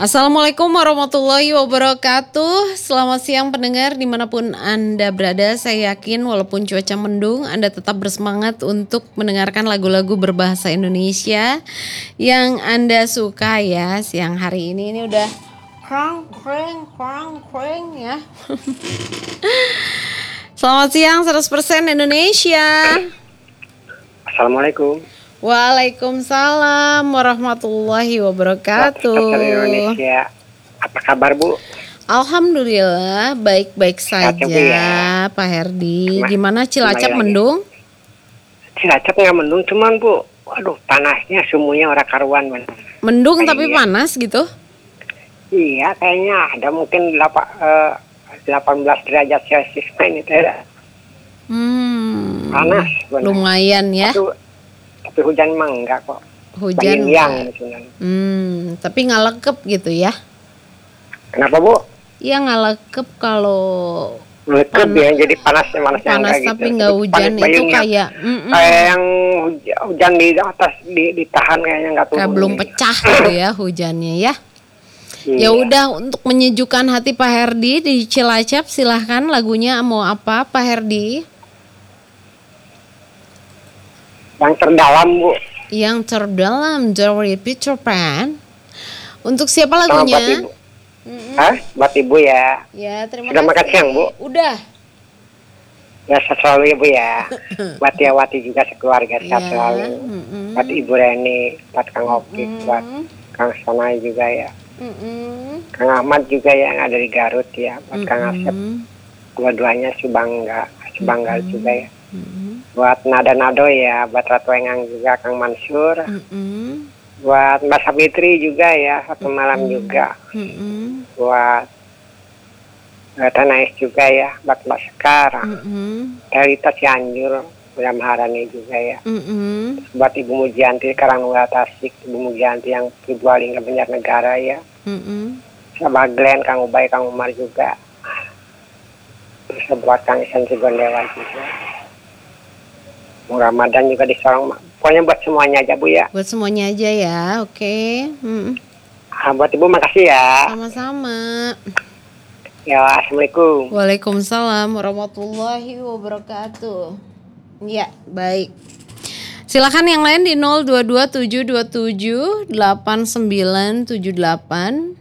Assalamualaikum warahmatullahi wabarakatuh. Selamat siang pendengar dimanapun Anda berada. Saya yakin walaupun cuaca mendung, Anda tetap bersemangat untuk mendengarkan lagu-lagu berbahasa Indonesia yang Anda suka ya. Siang hari ini udah krang ya. Selamat siang 100% Indonesia. Assalamualaikum. Waalaikumsalam warahmatullahi wabarakatuh. Indonesia. Apa kabar, Bu? Alhamdulillah baik-baik saja ya. Pak Herdi. Gimana Cilacap mendung? Cilacap nggak mendung, cuman Bu, waduh panasnya semuanya orang karuan. Mendung tapi panas gitu? Iya, kayaknya ada mungkin 18 derajat Celcius ini tidak. Panas. Benar. Lumayan ya. Tapi hujan mah enggak kok. Hujan yang tapi ngalekep gitu ya. Kenapa, Bu? Iya ngalekep kalau ngalekep ya, jadi panas tapi gitu. Nggak hujan itu kayak yang hujan di atas ditahan kayaknya nggak turun. Kayak belum pecah gitu ya hujannya ya. Ya udah, untuk menyejukkan hati Pak Herdi di Cilacap, silahkan lagunya mau apa Pak Herdi? Yang terdalam, Bu. Yang terdalam dari Peter Pan. Untuk siapa lagunya? Buat Ibu. Buat Ibu ya. Ya, terima Sudah kasih. Makan siang, Bu? Udah. Ya, sehat selalu ya, Bu ya. Buat Wati juga sekeluarga sehat selalu. Buat Ibu Reni, buat Kang Oki, buat Kang Sonai juga ya. Kang Ahmad juga yang ada di Garut ya. Buat Kang Asep. Dua-duanya sebangga juga ya. Buat Nado ya, buat Ratu Engang juga, Kang Mansur. Buat Mbak Sabitri juga ya, satu malam juga. Buat Tanais juga ya, buat Mbak Sekar. Elita Cianjur, Buya Maharani juga ya. Buat Ibu Mujianti Karangula Tasik, Ibu Mujianti yang Purbalingga Banjarnegara ya. Sama Glenn, Kang Ubay, Kang Umar juga. Terus buat Kang Isan Cigondewa juga. Ramadan juga di Sorong. Pokoknya buat semuanya aja, Bu ya. Buat semuanya aja ya, oke. Buat Ibu makasih ya. Sama-sama. Ya, Assalamualaikum. Waalaikumsalam warahmatullahi wabarakatuh. Ya, baik. Silakan yang lain di 0227278978.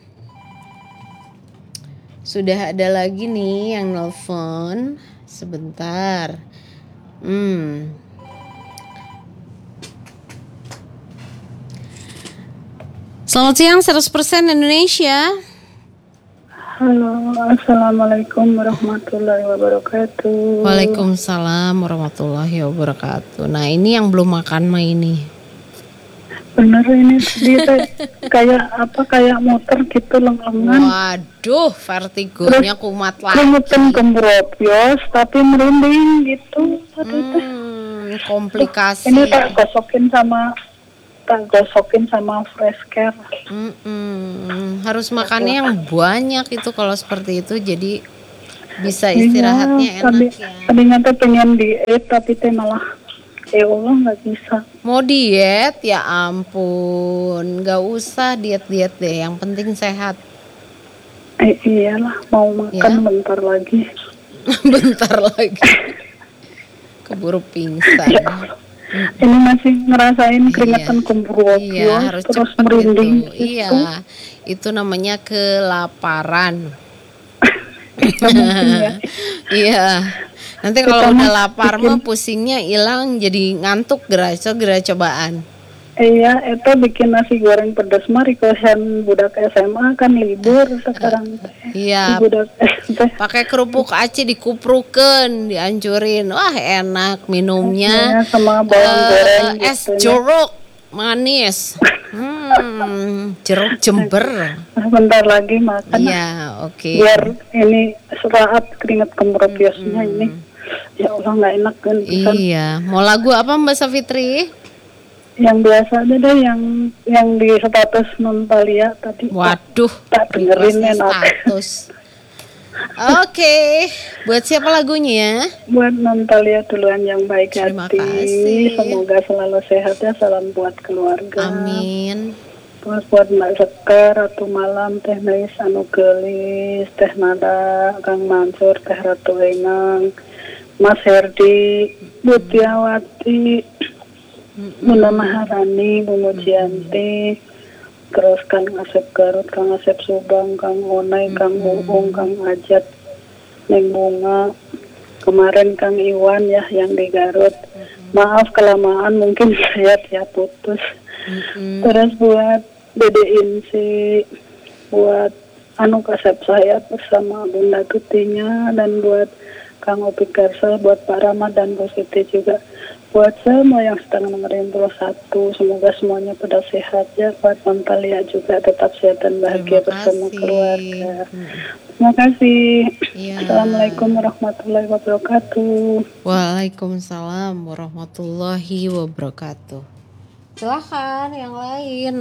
Sudah ada lagi nih yang nelfon. Sebentar. Selamat siang 100% Indonesia. Halo, Assalamualaikum warahmatullahi wabarakatuh. Waalaikumsalam warahmatullahi wabarakatuh. Nah, ini yang belum makan mah ini. Bener ini dia kayak muter gitu lengan. Waduh, vertigonya kumat lagi. Keringetan kembropios tapi merinding gitu. Komplikasi. Ini tak gosokin sama fresh care. Harus makannya yang banyak itu kalau seperti itu, jadi bisa istirahatnya enak ya. Tadinya tuh pengen diet tapi teh malah ya Allah nggak bisa. Mau diet ya ampun, nggak usah diet deh, yang penting sehat. Iyalah, mau makan ya? Bentar lagi. Bentar lagi. Keburu pingsan. Ya. Ini masih ngerasain keringetan kembropios terus merinding gitu. Iya, itu namanya kelaparan. Ya. Iya. Nanti kalau udah lapar mah pusingnya hilang, jadi ngantuk gerak cobaan. Iya, itu bikin nasi goreng pedas mah requestan budak SMA kan libur sekarang. Iya. Budak pakai kerupuk aci dikuprukeun, dihancurin. Wah, enak minumnya. Ya, sama bawang goreng es gitu, jeruk manis. Jeruk Jember. Bentar lagi makan. Iya, oke. Biar ini seraat keringat kembropiosnya ini. Ya Allah nggak enak kan. Iya, mau lagu apa Mbak Safitri? Yang biasa aja deh, yang di status Nontalia tadi. Waduh, tak dengerin enak. Status. Oke, buat siapa lagunya? Buat Nontalia duluan yang baik Terima hati. Kasih. Semoga selalu sehat ya, salam buat keluarga. Amin. Terus buat Mbak Sekar, Ratu Malam, Teh Nais anu gelis, Teh Nada, Kang Mansur, Teh Ratu Enang, Mas Herdi, Butiawati, Bunda Maharani, Bu Mujianti, terus Kang Asep Garut, Kang Asep Subang, Kang Onai, Kang Uung, Kang Ajat, Neng Bunga, kemarin Kang Iwan ya yang di Garut. Maaf kelamaan mungkin saya putus. Terus buat Dede Insi, buat anu kasep saya bersama Bunda Tutinya, dan buat Kang Opi Karsel, buat Pak Rama dan Bu Siti juga. Buat semua yang sedang dengerin 21, semoga semuanya pada sehat ya. Buat Talia juga tetap sehat dan bahagia bersama keluarga. Terima kasih. Ya. Assalamualaikum warahmatullahi wabarakatuh. Waalaikumsalam warahmatullahi wabarakatuh. Silahkan yang lain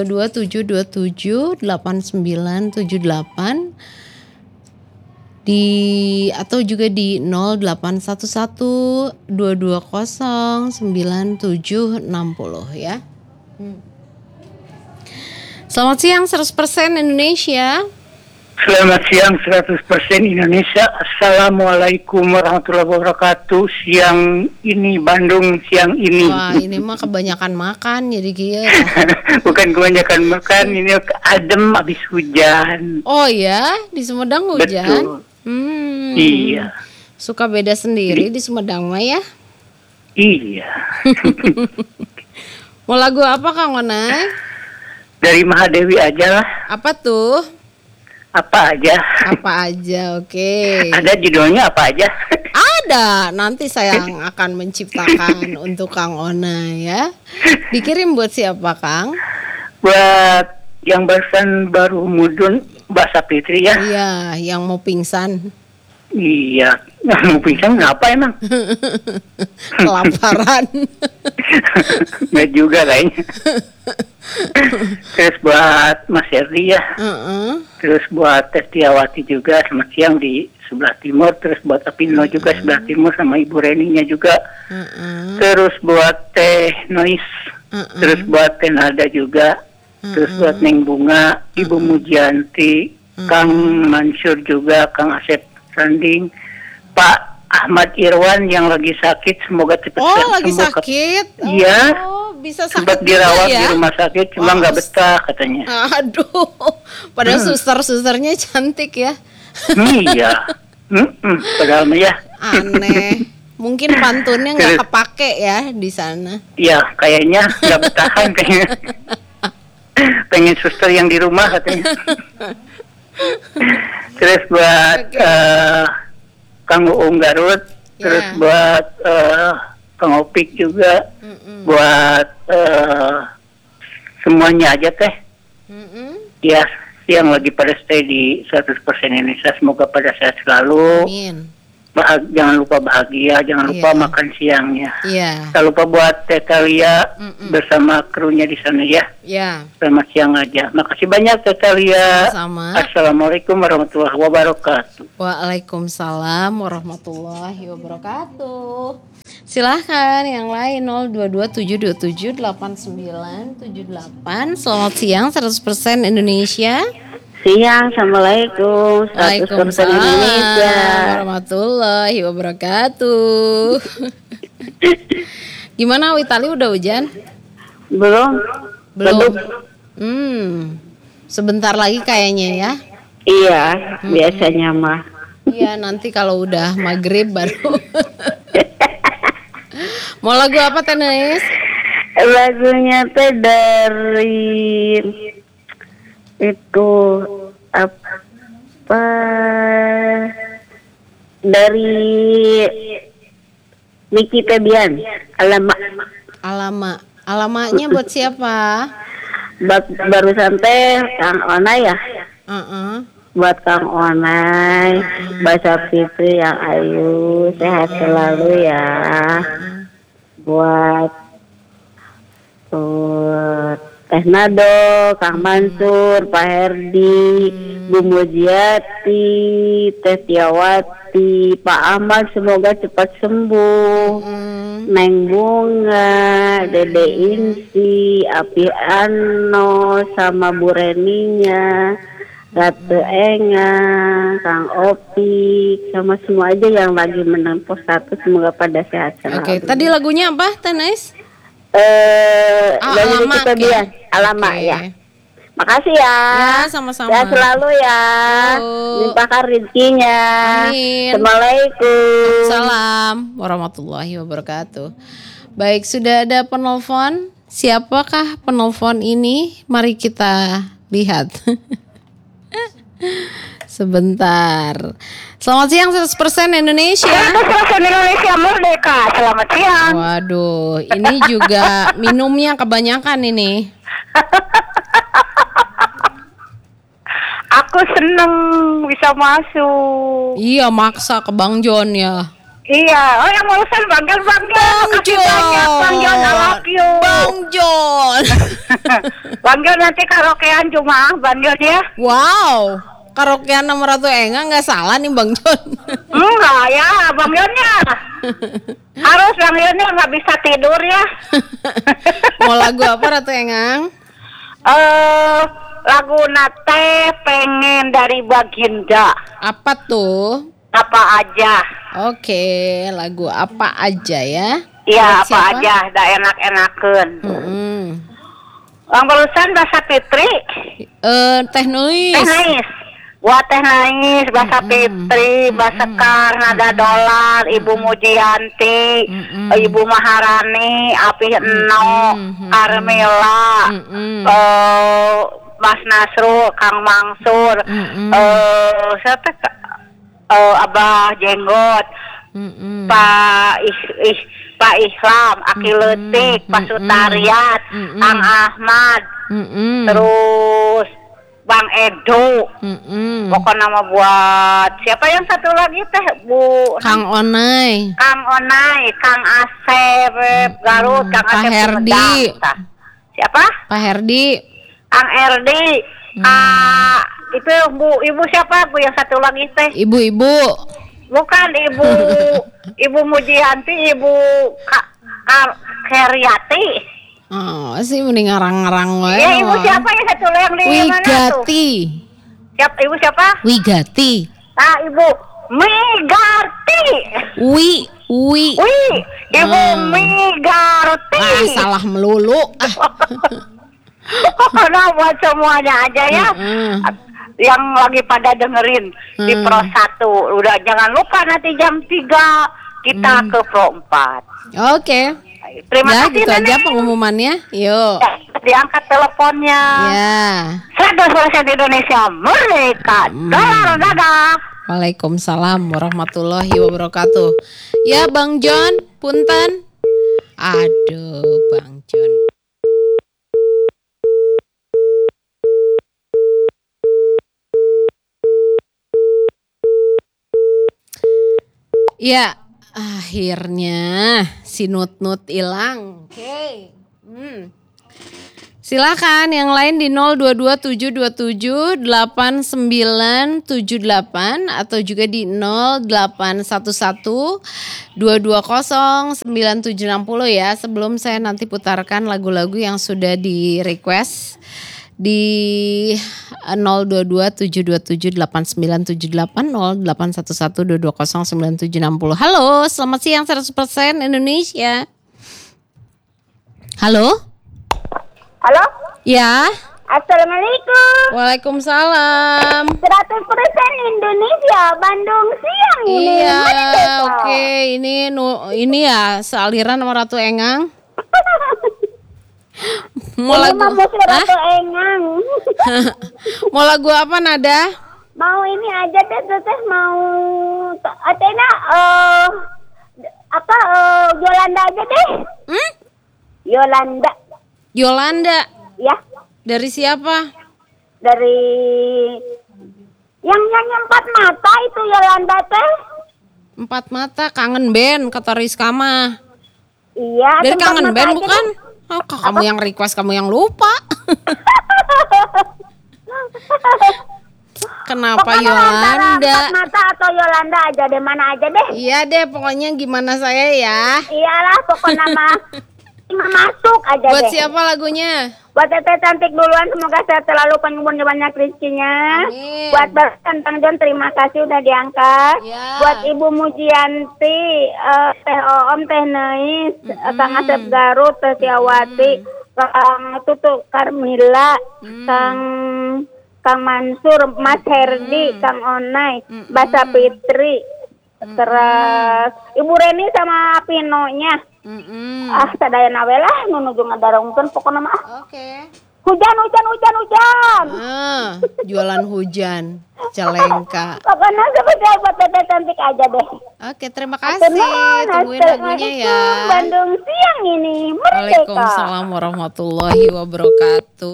0227278978 atau juga di 0811220970 ya. Selamat siang 100% Indonesia. Selamat siang 100% Indonesia. Assalamualaikum warahmatullahi wabarakatuh. Siang ini Bandung, siang ini. Wah, ini mah kebanyakan makan jadi gitu. Bukan kebanyakan makan, ini adem habis hujan. Oh ya, di Sumedang hujan. Betul. Iya. Suka beda sendiri di Sumedang mah ya. Iya. Mau lagu apa Kang Onai? Dari Mahadewi aja lah. Apa tuh? Apa aja. Apa aja, oke. Ada judulnya apa aja? Ada, nanti saya akan menciptakan untuk Kang Onai ya. Dikirim buat siapa Kang? Buat yang barusan baru mudun, Mbak Sapitri ya. Iya, yang mau pingsan. Iya, mau pingsan ngapa emang? Kelaparan. Nggak juga kayaknya. Terus buat Mas Herdi ya. Terus buat Teh Tiawati juga selamat siang di sebelah timur. Terus buat Apino juga sebelah timur sama Ibu Reninya juga. Terus buat Teh Nois. Terus buat Teh Nada juga. Terus buat Neng Bunga, Ibu Mujianti, Kang Mansur juga, Kang Asep Sanding, Pak Ahmad Irwan yang lagi sakit, semoga cepat sembuh. Oh, lagi sakit? Iya. Oh, bisa sakit sempat dirawat ya? Di rumah sakit, cuma nggak betah katanya. Aduh, padahal suster-susternya cantik ya. Iya. Padahal ya. Aneh. Mungkin pantunnya nggak kepake ya di sana. Iya, kayaknya nggak betahan kayaknya. Pengen suster yang di rumah katanya. Terus buat Kang Uung Garut, terus buat Kang Opik juga, buat semuanya aja teh. Ya, yang lagi pada stay di 100% Indonesia, semoga pada sehat selalu. Amin. Jangan lupa bahagia, jangan lupa makan siangnya. Iya. Jangan lupa buat Teh Talia bersama krunya di sana ya. Iya. Selamat siang aja. Makasih banyak Teh Talia. Sama. Assalamualaikum warahmatullahi wabarakatuh. Waalaikumsalam warahmatullahi wabarakatuh. Silahkan yang lain 0227278978. Selamat siang 100% Indonesia. Siang, Assalamualaikum. Waalaikumsalam Indonesia. warahmatullahi wabarakatuh. Gimana Witali udah hujan? Belum. Sebentar lagi kayaknya ya. Iya, biasanya mah. Iya, nanti kalau udah maghrib baru. Mau lagu apa Tenis? Lagunya teh dari itu apa? Dari Niki Febian. Alamaknya buat siapa? Barusan teh Kang Onai ya. Buat Kang Onai, Mbak Fitri yang ayu, sehat selalu ya. Buat Teh Nado, Kang Mansur, Pak Herdi, Bu Mujiati, Teh Tiawati, Pak Ahmad semoga cepat sembuh. Neng Bunga, Dede Insi, Api Ano, sama Bu Reninya, Ratu Enga, Kang Opi, sama semua aja yang lagi menempuh satu semoga pada sehat selalu. Oke, tadi lagunya apa, Teh Nais? Alamak ya. Alamak ya. Makasih ya. Ya, sama-sama. Ya selalu ya. Limpahkan rezekinya. Amin. Assalamualaikum. Salam warahmatullahi wabarakatuh. Baik, sudah ada penelpon. Siapakah penelpon ini? Mari kita lihat. Sebentar. Selamat siang 100% Indonesia. 100% Indonesia merdeka. Selamat siang. Waduh, ini juga minumnya kebanyakan ini. Aku seneng bisa masuk. Iya, maksa ke Bang John ya. Iya, oh yang urusan Bang John. Bang John. Bang John, I love you. Bang John. Bang John nanti karaokean cuma Bang John ya. Wow, karaokean sama Ratu Enga nggak salah nih Bang John. Enggak ya, Bang Johnnya. Harus Bang Johnnya nggak bisa tidur ya. Mau lagu apa Ratu Engang? Lagu Nate pengen dari Baginda. Apa tuh? Apa aja? Oke, lagu apa aja ya? Iya, Buat apa siapa? aja, dah enak-enakan. Bang barusan bahasa Fitri. Teh Nulis. Teh Nais. Buat Teh Nais, bahasa Fitri, bahasa Sekar, Nada Dolar, Ibu Mujianti, Ibu Maharani, Api Eno, Carmela, Mas Nasrul, Kang Mansur, siapa? Abah Jenggot, Pak Islam, Aki Letik, Pak Sutariat, Kang Ahmad, terus Bang Edo, pokoknya nama buat siapa yang satu lagi teh Bu Kang Onai, Kang Asep Garut, Kang Pak Asep Herdi. Sumedang. Siapa? Pak Herdi, Kang Erdi. Itu ibu siapa Bu yang satu lagi teh? ibu-ibu. Bukan Ibu Mujianti, Ibu Heriati. Oh, sih mending ngarang-ngarang wae. Ya, ibu siapa ya satu yang di mana tuh? Wigati. Ibu siapa? Wigati. Ah, Ibu Migarti. Ibu Migarti. Salah melulu. Nah, buat semuanya aja ya. Yang lagi pada dengerin di Pro 1. Udah jangan lupa nanti jam 3 kita ke Pro 4. Oke. Terima Ya, kasih gitu aja Nenek. pengumumannya. Yuk. Ya, diangkat teleponnya. Ya. 100% Indonesia merdeka. Dadah. Waalaikumsalam warahmatullahi wabarakatuh. Ya, Bang John, punten. Aduh, Bang John. Ya, akhirnya si Nut hilang. Oke. Silakan yang lain di 0227278978 atau juga di 0811220970 ya. Sebelum saya nanti putarkan lagu-lagu yang sudah di request di 0227278978 0811220970. Halo, selamat siang 100% Indonesia. Halo? Halo? Ya. Assalamualaikum. Waalaikumsalam. 100% Indonesia, Bandung siang ini. Iya, Merdeka. oke. Ini ya sealiran sama Ratu Engang. Mau lagu? Ratu Engang. Mau lagu apa Nada? Mau ini aja deh, teteh mau Athena Yolanda aja deh. Yolanda. Ya. Dari siapa? Dari yang nyanyi empat mata itu Yolanda teh. Empat mata kangen band kata Rizka mah. Iya. Dari Empat kangen Mata band aja bukan? deh. Oh, kamu yang request, kamu yang lupa. Kenapa Pokoknya antara Yolanda? Empat Mata atau Yolanda aja deh, mana aja deh. Iya deh, pokoknya gimana saya ya. Iyalah, pokoknya nama masuk aja Buat deh. siapa lagunya? Buat Teteh cantik duluan, semoga sehat selalu, panjang banyak rezekinya. Amin. Buat Bang John, terima kasih udah diangkat. Ya. Buat Ibu Mujianti, Teh Oom, Teh Neis, Kang Asep Garut, Teh Tiawati, Kang Tutu Karmila, Kang Mansur, Mas Herdi, Kang Onai, Basa Fitri, terus Ibu Reni sama Pinonya. Sadayana we lah nu nuju ngadarongkeun pokona mah. Oke. Hujan. Jualan hujan, Calengka. Pokoknya seperti buat Teteh cantik aja deh. Oke, terima kasih. Tungguin lagunya ya. Bandung siang ini merdeka. Waalaikumsalam warahmatullahi wabarakatuh.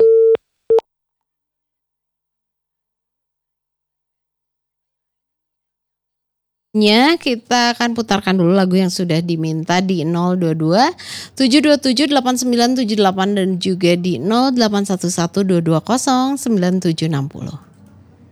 Kita akan putarkan dulu lagu yang sudah diminta di 022 727 8978 dan juga di 0811 220 9760.